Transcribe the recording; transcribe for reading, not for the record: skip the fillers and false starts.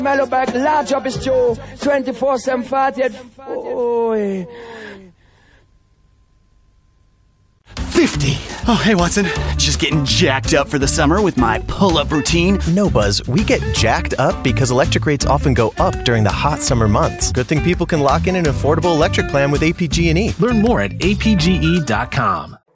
Mellow back, large up his jaw, 24/7 48. Oh, 50. Oh, hey, Watson. Just getting jacked up for the summer with my pull-up routine. No, Buzz, we get jacked up because electric rates often go up during the hot summer months. Good thing people can lock in an affordable electric plan with APG&E. Learn more at apge.com.